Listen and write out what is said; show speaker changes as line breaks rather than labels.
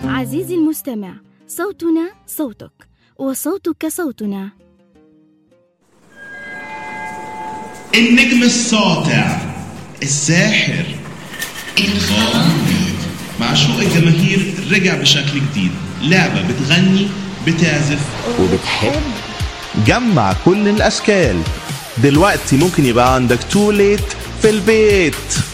عزيزي المستمع، صوتنا صوتك وصوتك صوتنا.
النجم الساطع، الساحر، الغامض، معشوق الجماهير رجع بشكل جديد. لعبة بتغني، بتعزف
وبتحب.
جمع كل الأشكال. دلوقتي ممكن يبقى عندك توليت في البيت.